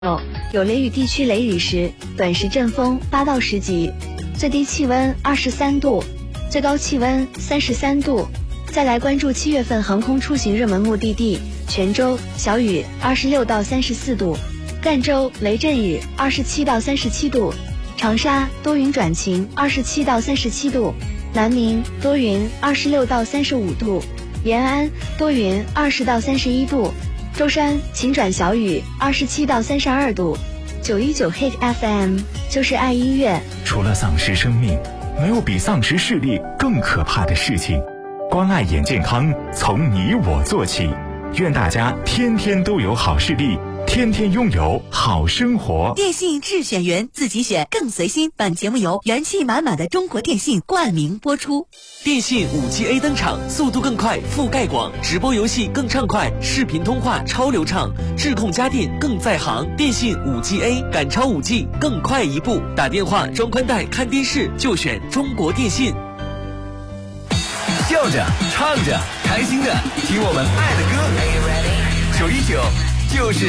有雷雨地区雷雨时，短时阵风8到10级，最低气温23度，最高气温33度。再来关注7月份航空出行热门目的地：泉州小雨26到34度，赣州雷阵雨27到37度，长沙多云转晴27到37度，南宁多云26到35度，延安多云20到31度，舟山晴转小雨27到32度。919 Hit FM 就是爱音乐。 除了丧失生命，没有比丧失视力更可怕的事情。关爱眼健康，从你我做起。愿大家天天都有好视力，天天拥有好生活。 电信智选员，自己选更随心。本节目由元气满满的中国电信冠名播出。 电信 5G A 登场，速度更快，覆盖广，直播游戏更畅快，视频通话超流畅，智控家电更在行。电信 5G A 赶超 5G， 更快一步。打电话、装宽带、看电视就选中国电信。 笑着唱着开心的听我们爱的歌，919就是